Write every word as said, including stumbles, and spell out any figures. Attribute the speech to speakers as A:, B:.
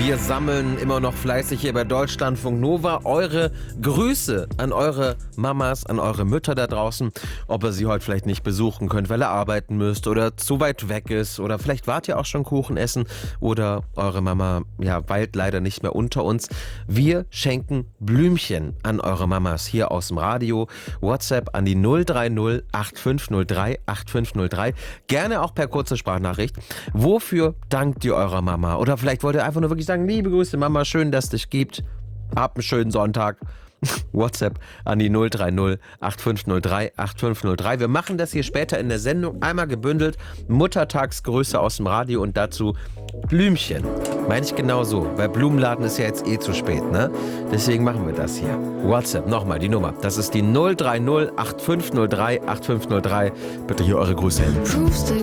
A: Wir sammeln immer noch fleißig hier bei Deutschlandfunk Nova eure Grüße an eure Mamas, an eure Mütter da draußen. Ob ihr sie heute vielleicht nicht besuchen könnt, weil ihr arbeiten müsst oder zu weit weg ist. Oder vielleicht wart ihr auch schon Kuchen essen oder eure Mama ja, weilt leider nicht mehr unter uns. Wir schenken Blümchen an eure Mamas hier aus dem Radio. WhatsApp an die null drei null acht fünf null drei acht fünf null drei. Gerne auch per kurze Sprachnachricht. Wofür dankt ihr eurer Mama? Oder vielleicht wollt ihr einfach nur wirklich sagen, liebe Grüße Mama, schön, dass es dich gibt. Habt einen schönen Sonntag. WhatsApp an die null drei null acht fünf null drei acht fünf null drei. Wir machen das hier später in der Sendung einmal gebündelt. Muttertagsgrüße aus dem Radio und dazu Blümchen. Meine ich genau so, weil Blumenladen ist ja jetzt eh zu spät, ne? Deswegen machen wir das hier. WhatsApp, nochmal die Nummer. Das ist die null drei null acht fünf null drei acht fünf null drei. Bitte hier eure Grüße hin.